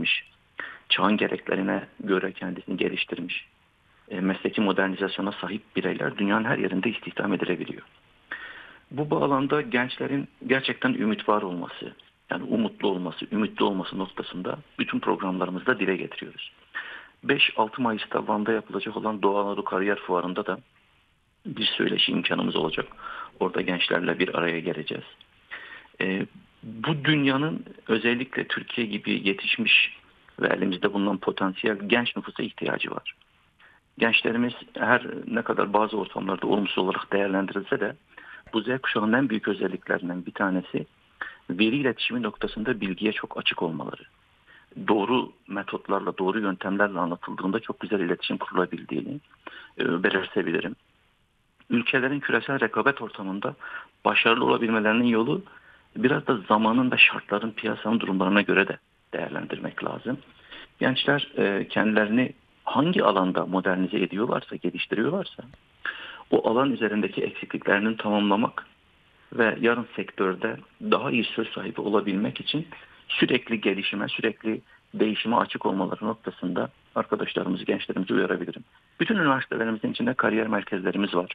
öğrenmiş, çağın gereklerine göre kendisini geliştirmiş, mesleki modernizasyona sahip bireyler dünyanın her yerinde istihdam edilebiliyor. Bu bağlamda gençlerin gerçekten ümit var olması, yani umutlu olması, ümitli olması noktasında bütün programlarımızda dile getiriyoruz. 5-6 Mayıs'ta Van'da yapılacak olan Doğu Anadolu Kariyer Fuarı'nda da bir söyleşi imkanımız olacak. Orada gençlerle bir araya geleceğiz. Bu dünyanın özellikle Türkiye gibi yetişmiş ve elimizde bulunan potansiyel genç nüfusa ihtiyacı var. Gençlerimiz her ne kadar bazı ortamlarda olumsuz olarak değerlendirilse de bu Z kuşağının en büyük özelliklerinden bir tanesi veri iletişimi noktasında bilgiye çok açık olmaları. Doğru metotlarla, doğru yöntemlerle anlatıldığında çok güzel iletişim kurulabildiğini belirtebilirim. Ülkelerin küresel rekabet ortamında başarılı olabilmelerinin yolu biraz da zamanın ve şartların, piyasanın durumlarına göre de değerlendirmek lazım. Gençler kendilerini hangi alanda modernize ediyorlarsa, geliştiriyorlarsa o alan üzerindeki eksikliklerini tamamlamak ve yarın sektörde daha iyi söz sahibi olabilmek için sürekli gelişime, sürekli değişime açık olmaları noktasında arkadaşlarımızı, gençlerimizi uyarabilirim. Bütün üniversitelerimizin içinde kariyer merkezlerimiz var.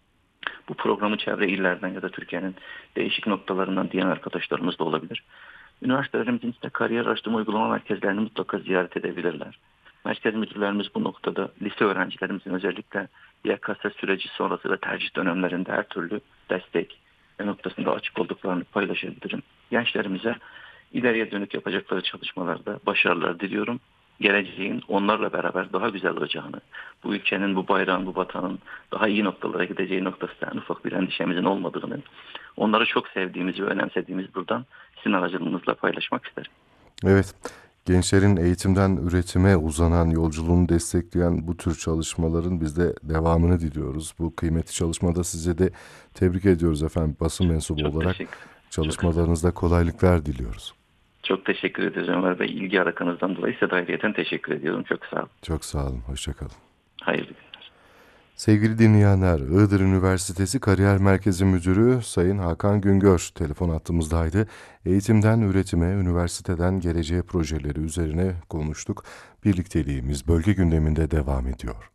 Bu programı çevre illerden ya da Türkiye'nin değişik noktalarından diyen arkadaşlarımız da olabilir. Üniversitelerimizin içinde kariyer araştırma uygulama merkezlerini mutlaka ziyaret edebilirler. Merkez müdürlerimiz bu noktada lise öğrencilerimizin özellikle YKS süreci sonrası ve tercih dönemlerinde her türlü destek noktasında açık olduklarını paylaşabilirim. Gençlerimize ileriye dönük yapacakları çalışmalarda başarılar diliyorum. Geleceğin onlarla beraber daha güzel olacağını, bu ülkenin, bu bayrağın, bu vatanın daha iyi noktalara gideceği noktasında ufak bir endişemizin olmadığını, onları çok sevdiğimizi ve önemsediğimizi buradan sizin aracılığınızla paylaşmak isterim. Evet, gençlerin eğitimden üretime uzanan yolculuğunu destekleyen bu tür çalışmaların biz de devamını diliyoruz. Bu kıymetli çalışmada size de tebrik ediyoruz efendim. Basın mensubu Çok olarak teşekkür çalışmalarınızda kolaylıklar diliyoruz. Çok teşekkür ederiz Ömer Bey. İlgi alakanızdan dolayı size de ayrıyeten teşekkür ediyorum. Çok sağ olun. Çok sağ olun, hoşça kalın. Hayırlı günler. Sevgili dinleyenler, Iğdır Üniversitesi Kariyer Merkezi Müdürü Sayın Hakan Güngör telefon hattımızdaydı. Eğitimden üretime, üniversiteden geleceğe projeleri üzerine konuştuk. Birlikteliğimiz bölge gündeminde devam ediyor.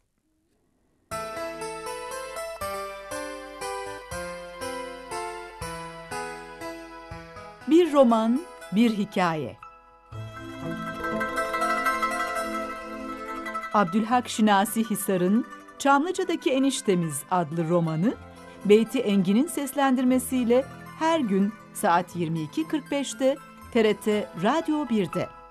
Bir roman, bir hikaye. Abdülhak Şinasi Hisar'ın Çamlıca'daki Eniştemiz adlı romanı, Beyti Engin'in seslendirmesiyle her gün saat 22.45'te TRT Radyo 1'de.